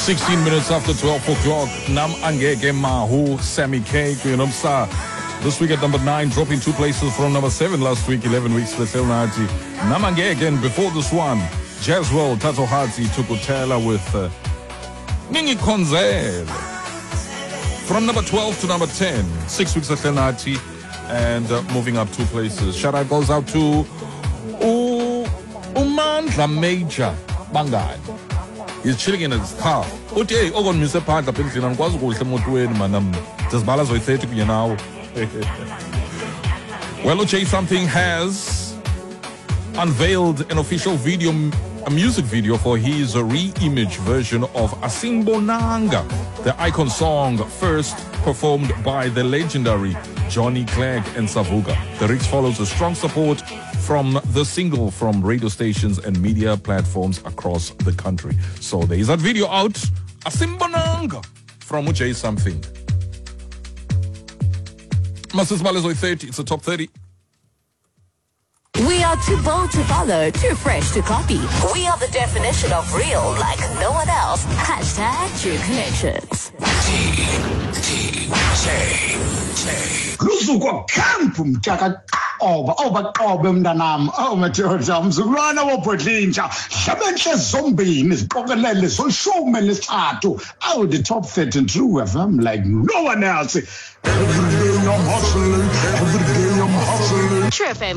16 minutes after 12 o'clock. Nam Angeke Mahu, Sammy K, Kuyenomsa. This week at number 9, dropping 2 places from number 7 last week, 11 weeks for Selnati. Nam Angeke, and before this one, Jazwell, Tato Hati, Tukutela with Ningi Konzel. From number 12 to number 10, 6 weeks at Selnati, and moving up 2 places. Shout out goes out to Umandla Major Bangai. He's chilling in his car. Okay, oh, on Mr. Park, the pension, and was going to motivate manam. Just balance with 30 now. Well, OJ Something has unveiled an official video, a music video for his re-image version of Asimbonanga, the icon song first performed by the legendary Johnny Clegg and Savuka. The lyrics follows a strong support from the single from radio stations and media platforms across the country. So there is that video out, Asimbonanga, from OJ Something. Masters Balazo 30, it's a top 30. We are too bold to follow, too fresh to copy. We are the definition of real like no one else. Hashtag True Connections. Lusuku camp mtaka oba mntanam madoda mzukulwana wobhodlintsha hlabenhle zombini ziqokelele zoshumi lesithathu the top 30 True FM like no one else. Every day I'm hustling, every day I'm hustling. True FM.